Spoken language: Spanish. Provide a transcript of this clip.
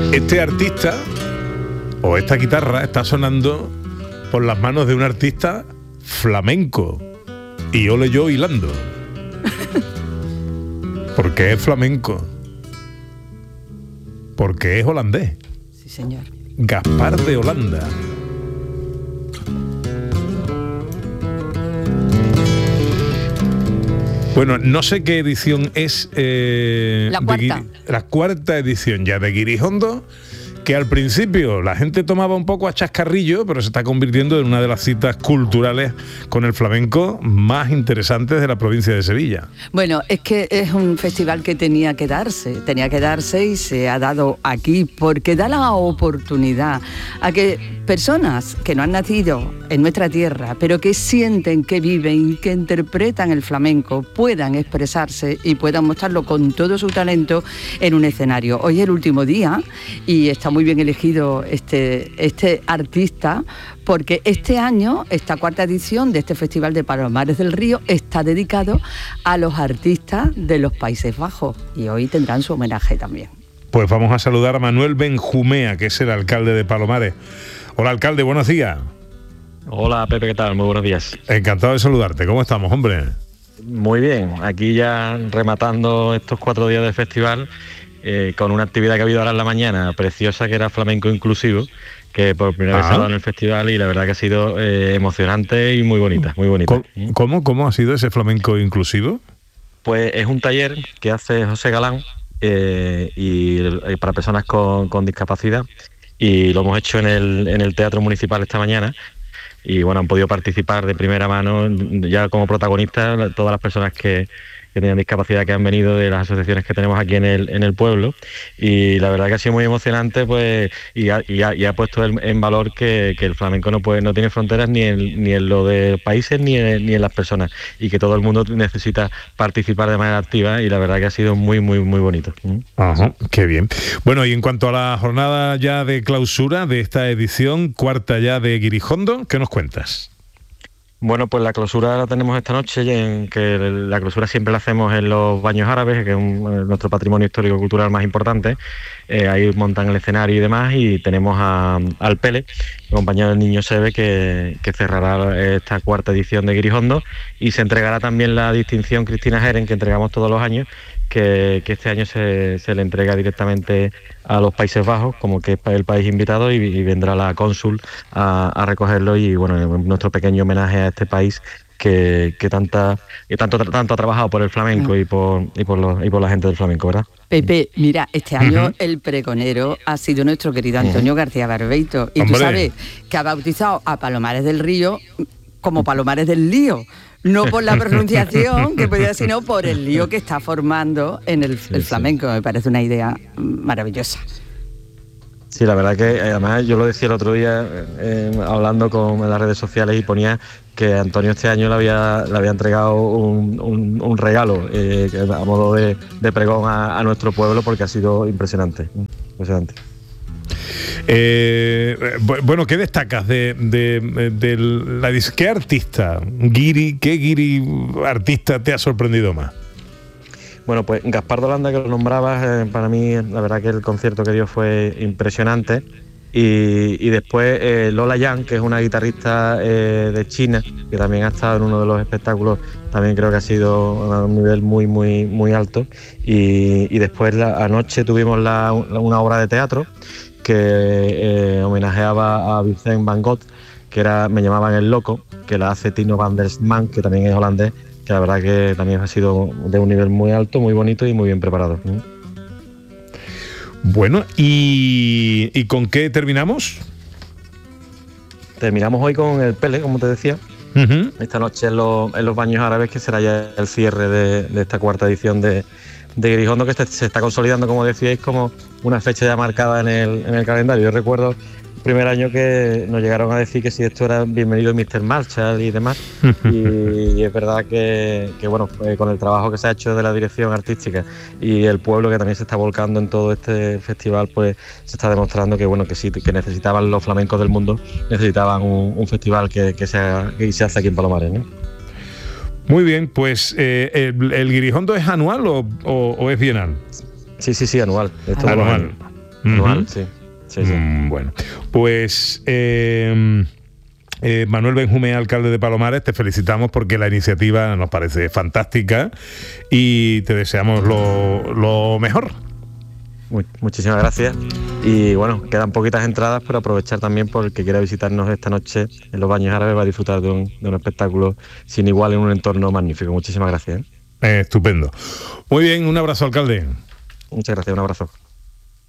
Este artista o esta guitarra está sonando por las manos de un artista flamenco y ole yo hilando porque es flamenco, porque es holandés. Sí, señor. Gaspar de Holanda. Bueno, no sé qué edición es la cuarta. La cuarta edición ya de Guirijondo, que al principio la gente tomaba un poco a chascarrillo, pero se está convirtiendo en una de las citas culturales con el flamenco más interesantes de la provincia de Sevilla. Bueno, es que es un festival que tenía que darse y se ha dado aquí porque da la oportunidad a que personas que no han nacido en nuestra tierra, pero que sienten, que viven, que interpretan el flamenco, puedan expresarse y puedan mostrarlo con todo su talento en un escenario. Hoy es el último día y está muy bien elegido este artista, porque este año, esta cuarta edición de este Festival de Palomares del Río está dedicado a los artistas de los Países Bajos y hoy tendrán su homenaje también. Pues vamos a saludar a Manuel Benjumea, que es el alcalde de Palomares. Hola, alcalde, buenos días. Hola, Pepe, ¿qué tal? Muy buenos días. Encantado de saludarte. ¿Cómo estamos, hombre? Muy bien, aquí ya rematando estos 4 días del festival, con una actividad que ha habido ahora en la mañana preciosa, que era flamenco inclusivo, que por primera vez se ha dado en el festival y la verdad que ha sido emocionante y muy bonita, muy bonita. ¿Cómo ha sido ese flamenco inclusivo? Pues es un taller que hace José Galán y para personas con discapacidad, y lo hemos hecho en el Teatro Municipal esta mañana. Y bueno, han podido participar de primera mano ya como protagonistas todas las personas que tenían discapacidad, que han venido de las asociaciones que tenemos aquí en el pueblo, y la verdad que ha sido muy emocionante, pues, y ha puesto en valor que el flamenco no tiene fronteras ni en lo de países ni en las personas, y que todo el mundo necesita participar de manera activa, y la verdad que ha sido muy muy muy bonito. Ajá, qué bien. Bueno, y en cuanto a la jornada ya de clausura de esta edición cuarta ya de Guirijondo, ¿qué nos cuentas? Bueno, pues la clausura la tenemos esta noche, en que la clausura siempre la hacemos en los Baños Árabes, que es nuestro patrimonio histórico-cultural más importante. Ahí montan el escenario y demás, y tenemos al Pele, acompañado del Niño Sebe, que cerrará esta cuarta edición de Guirijondo, y se entregará también la distinción Cristina Jeren, que entregamos todos los años, que este año se le entrega directamente a los Países Bajos, como que es el país invitado, y vendrá la cónsul a recogerlo, y bueno, nuestro pequeño homenaje a este país que tanto ha trabajado por el flamenco y por la gente del flamenco, ¿verdad? Pepe, mira, este año el pregonero ha sido nuestro querido Antonio García Barbeito, y tú sabes que ha bautizado a Palomares del Río como Palomares del Lío. No por la pronunciación, que podría, sino por el lío que está formando en el flamenco. Me parece una idea maravillosa. Sí, la verdad que además yo lo decía el otro día hablando con las redes sociales, y ponía que Antonio este año le había entregado un regalo a modo de pregón a nuestro pueblo, porque ha sido impresionante. Bueno, ¿qué destacas de qué artista, qué guiri artista te ha sorprendido más? Bueno, pues Gaspar de Holanda, que lo nombrabas, para mí la verdad que el concierto que dio fue impresionante. Y después Lola Yang, que es una guitarrista de China, que también ha estado en uno de los espectáculos, también creo que ha sido a un nivel muy muy muy alto. Y después anoche tuvimos una obra de teatro que homenajeaba a Vincent van Gogh, que Me llamaban el loco, que la hace Tino van der Sman, que también es holandés, que la verdad que también ha sido de un nivel muy alto, muy bonito y muy bien preparado. Bueno, ¿y con qué terminamos? Terminamos hoy con el Pele, como te decía. Esta noche en los Baños Árabes, que será ya el cierre de esta cuarta edición de Guirijondo, que se está consolidando, como decíais, como una fecha ya marcada en el calendario. Yo recuerdo el primer año que nos llegaron a decir que si esto era bienvenido Mr. Marshall y demás, y es verdad que bueno, con el trabajo que se ha hecho de la dirección artística y el pueblo, que también se está volcando en todo este festival, pues se está demostrando que bueno, que sí, que necesitaban los flamencos del mundo, necesitaban un festival que se hace aquí en Palomares, ¿no? Muy bien, pues ¿el Guirijondo es anual o es bienal? Sí, anual. Anual. anual, sí. Bueno, pues Manuel Benjumea, alcalde de Palomares, te felicitamos porque la iniciativa nos parece fantástica y te deseamos lo mejor. Muchísimas gracias. Y bueno, quedan poquitas entradas, pero aprovechar también por el que quiera visitarnos esta noche en los Baños Árabes, va a disfrutar de un espectáculo sin igual en un entorno magnífico. Muchísimas gracias. Estupendo. Muy bien, un abrazo, alcalde. Muchas gracias, un abrazo.